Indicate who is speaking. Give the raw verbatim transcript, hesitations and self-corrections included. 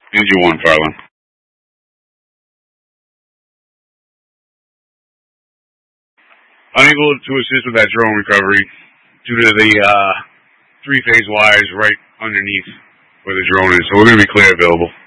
Speaker 1: Engine one, Farland. Unable to assist with that drone recovery due to the uh, three-phase wires right underneath where the drone is. So we're going to be clear available.